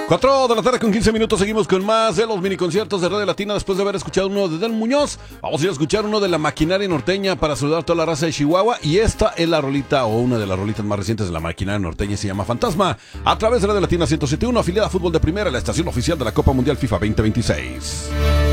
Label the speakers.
Speaker 1: 4 de la tarde con 15 minutos, seguimos con más de los miniconciertos de Radio Latina. Después de haber escuchado uno de Del Muñoz, vamos a ir a escuchar uno de la Maquinaria Norteña para saludar a toda la raza de Chihuahua. Y esta es la rolita, o una de las rolitas más recientes de la Maquinaria Norteña, se llama Fantasma, a través de Radio Latina 107.1, afiliada a Fútbol de Primera, la estación oficial de la Copa Mundial FIFA 2026.